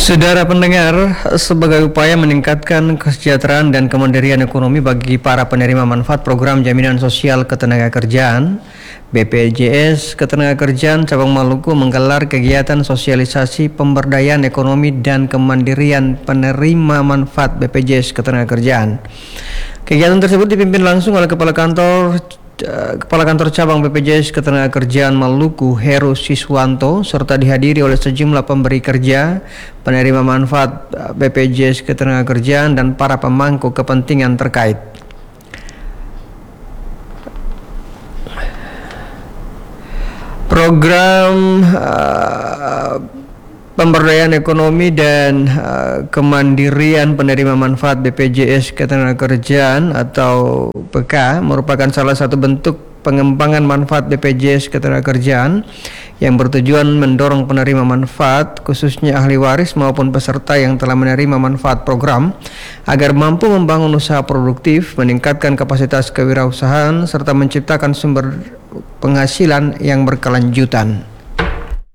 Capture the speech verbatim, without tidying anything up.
Saudara pendengar, sebagai upaya meningkatkan kesejahteraan dan kemandirian ekonomi bagi para penerima manfaat program jaminan sosial ketenagakerjaan, B P J S Ketenagakerjaan Cabang Maluku menggelar kegiatan sosialisasi pemberdayaan ekonomi dan kemandirian penerima manfaat B P J S Ketenagakerjaan. Kegiatan tersebut dipimpin langsung oleh Kepala Kantor Kepala Kantor Cabang B P J S Ketenagakerjaan Maluku, Heru Siswanto, serta dihadiri oleh sejumlah pemberi kerja, penerima manfaat B P J S Ketenagakerjaan, dan para pemangku kepentingan terkait. Program uh, pemberdayaan ekonomi dan uh, kemandirian penerima manfaat B P J S Ketenagakerjaan atau P K merupakan salah satu bentuk pengembangan manfaat B P J S Ketenagakerjaan yang bertujuan mendorong penerima manfaat, khususnya ahli waris maupun peserta yang telah menerima manfaat program, agar mampu membangun usaha produktif, meningkatkan kapasitas kewirausahaan, serta menciptakan sumber penghasilan yang berkelanjutan.